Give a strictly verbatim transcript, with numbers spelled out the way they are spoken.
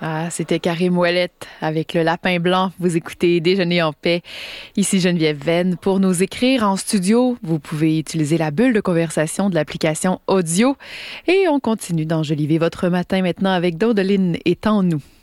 Ah, c'était Karim Ouellette avec le lapin blanc. Vous écoutez Déjeuner en paix. Ici Geneviève Venn. Pour nous écrire en studio, vous pouvez utiliser la bulle de conversation de l'application audio. Et on continue d'enjoliver votre matin maintenant avec Daudeline Étends-nous.